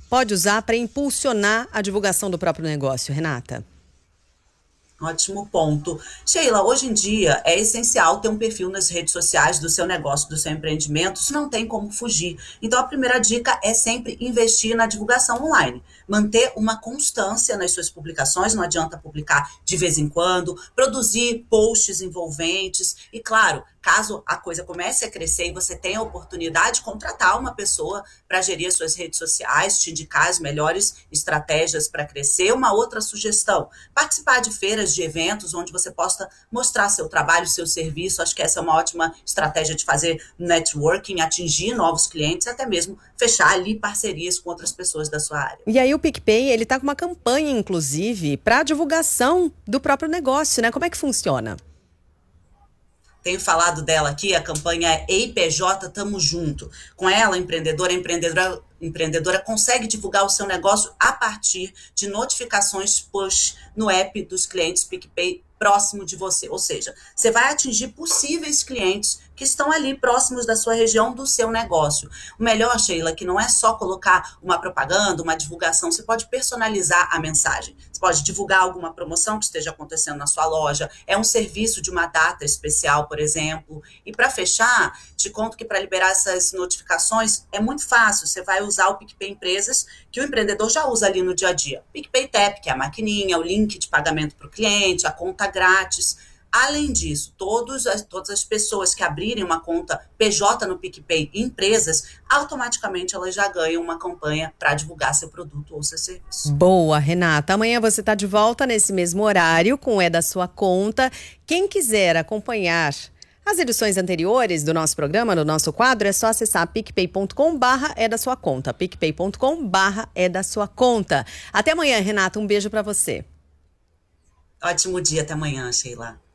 pode usar para impulsionar a divulgação do próprio negócio, Renata? Ótimo ponto. Sheila, hoje em dia é essencial ter um perfil nas redes sociais do seu negócio, do seu empreendimento, isso não tem como fugir. Então, a primeira dica é sempre investir na divulgação online. Manter uma constância nas suas publicações, não adianta publicar de vez em quando, produzir posts envolventes e, claro, caso a coisa comece a crescer e você tenha a oportunidade, contratar uma pessoa para gerir as suas redes sociais, te indicar as melhores estratégias para crescer. Uma outra sugestão, participar de feiras, de eventos onde você possa mostrar seu trabalho, seu serviço. Acho que essa é uma ótima estratégia de fazer networking, atingir novos clientes, até mesmo fechar ali parcerias com outras pessoas da sua área. E aí o PicPay, ele tá com uma campanha, inclusive, para divulgação do próprio negócio, né? Como é que funciona? Tenho falado dela aqui, a campanha é Ei PJ, tamo junto. Com ela, empreendedora consegue divulgar o seu negócio a partir de notificações push no app dos clientes PicPay próximo de você. Ou seja, você vai atingir possíveis clientes que estão ali próximos da sua região, do seu negócio. O melhor, Sheila, que não é só colocar uma propaganda, uma divulgação, você pode personalizar a mensagem. Você pode divulgar alguma promoção que esteja acontecendo na sua loja, é um serviço de uma data especial, por exemplo. E para fechar, te conto que para liberar essas notificações é muito fácil. Você vai usar o PicPay Empresas, que o empreendedor já usa ali no dia a dia. PicPay Tap, que é a maquininha, o link de pagamento para o cliente, a conta grátis. Além disso, todas as pessoas que abrirem uma conta PJ no PicPay Empresas, automaticamente elas já ganham uma campanha para divulgar seu produto ou seu serviço. Boa, Renata. Amanhã você tá de volta nesse mesmo horário com É da Sua Conta. Quem quiser acompanhar as edições anteriores do nosso programa, do nosso quadro, é só acessar picpay.com/, é da sua conta. picpay.com/, é da sua conta. Até amanhã, Renata. Um beijo para você. Ótimo dia, até amanhã, Sheila.